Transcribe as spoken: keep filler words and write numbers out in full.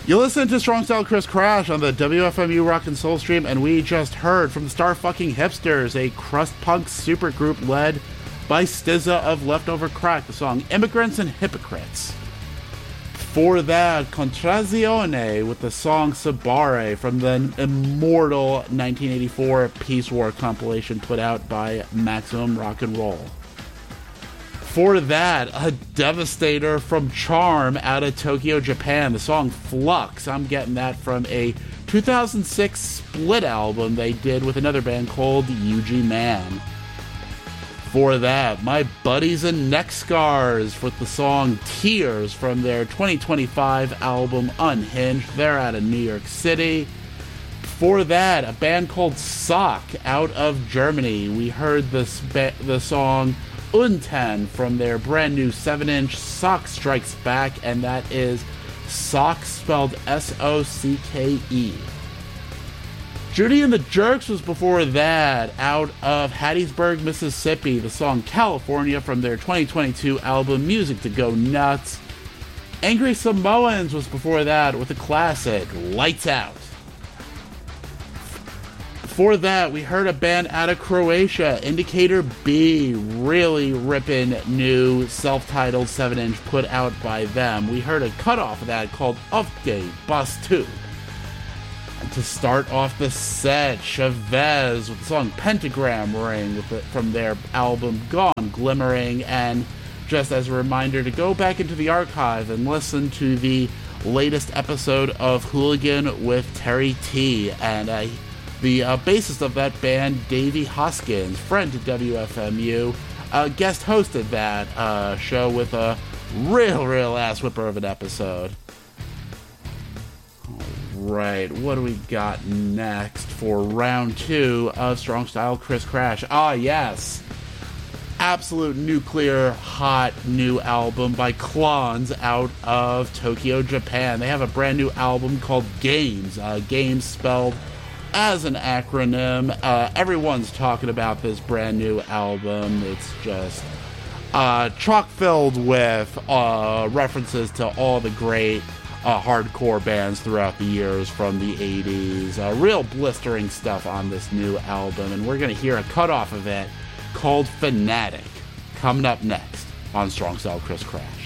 You listen to Strong Style Chris Crash on the W F M U Rock and Soul stream, and we just heard from the Star Fucking Hipsters, a crust punk supergroup led by Stizza of Leftover Crack, the song Immigrants and Hypocrites. For that, Contrazione with the song Sabare from the immortal nineteen eighty-four Peace War compilation put out by Maximum Rock and Roll. For that, a Devastator from Charm out of Tokyo, Japan. The song Flux. I'm getting that from a two thousand six split album they did with another band called U G Man. For that, my buddies and Neck Scars with the song Tears from their twenty twenty-five album Unhinged. They're out of New York City. For that, a band called Sock out of Germany. We heard this ba- the song Unten from their brand new seven inch Sock Strikes Back, and that is Sock spelled S O C K E. Judy and the Jerks was before that, out of Hattiesburg, Mississippi, the song California from their twenty twenty-two album Music to Go Nuts. Angry Samoans was before that with the classic Lights Out. Before that, we heard a band out of Croatia, Indicator B, really ripping new self-titled seven inch put out by them. We heard a cutoff of that called Update Bus two. And to start off the set, Chavez with the song Pentagram Ring with the, from their album Gone Glimmering. And just as a reminder to go back into the archive and listen to the latest episode of Hooligan with Terry T. And uh, the uh, bassist of that band, Davey Hoskins, friend to W F M U, uh, guest hosted that uh, show with a real, real ass whipper of an episode. Right, what do we got next for round two of Strong Style Chris Crash? Ah, yes. Absolute nuclear hot new album by Klons out of Tokyo, Japan. They have a brand new album called Games. Uh, Games spelled as an acronym. Uh, everyone's talking about this brand new album. It's just uh, chock-filled with uh, references to all the great uh, hardcore bands throughout the years from the eighties. Uh, real blistering stuff on this new album, and we're going to hear a cut-off of it called Fanatic, coming up next on Strong Style Chris Crash.